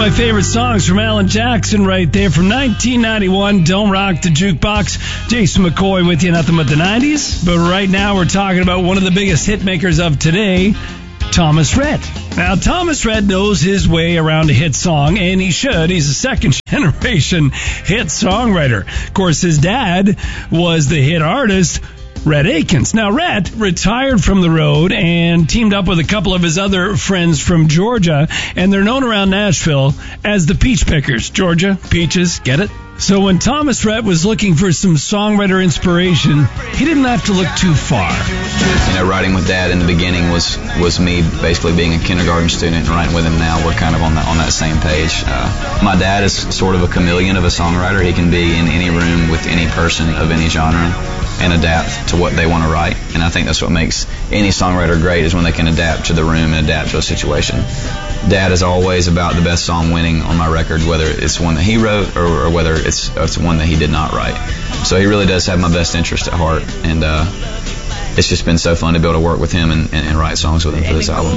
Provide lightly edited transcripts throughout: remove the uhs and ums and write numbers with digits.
my favorite songs from Alan Jackson right there from 1991, Don't Rock the Jukebox. Jason McCoy with you, nothing but the 90s. But right now we're talking about one of the biggest hit makers of today, Thomas Rhett. Now, Thomas Rhett knows his way around a hit song, and he should. He's a second-generation hit songwriter. Of course, his dad was the hit artist, Rhett Akins. Now, Rhett retired from the road and teamed up with a couple of his other friends from Georgia, and they're known around Nashville as the Peach Pickers. Georgia, peaches, get it? So when Thomas Rhett was looking for some songwriter inspiration, he didn't have to look too far. You know, writing with Dad in the beginning was me basically being a kindergarten student, and writing with him now, we're kind of on that same page. My dad is sort of a chameleon of a songwriter. He can be in any room with any person of any genre and adapt to what they want to write. And I think that's what makes any songwriter great, is when they can adapt to the room and adapt to a situation. Dad is always about the best song winning on my record, whether it's one that he wrote or whether it's one that he did not write. So he really does have my best interest at heart, and it's just been so fun to be able to work with him and write songs with him for this album.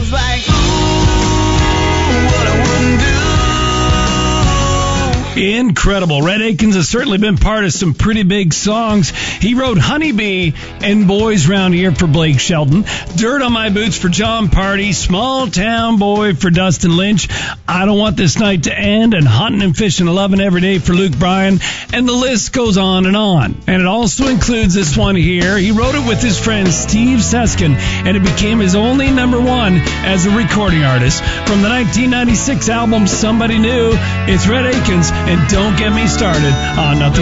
Incredible. Rhett Akins has certainly been part of some pretty big songs. He wrote Honeybee and Boys Round Here for Blake Shelton, Dirt on My Boots for John Party, Small Town Boy for Dustin Lynch, I Don't Want This Night to End, and Hunting and Fishing and Loving Every Day for Luke Bryan, and the list goes on. And it also includes this one here. He wrote it with his friend Steve Seskin, and it became his only #1 as a recording artist. From the 1996 album Somebody New, it's Rhett Akins, and Don't Get Me Started on Nothing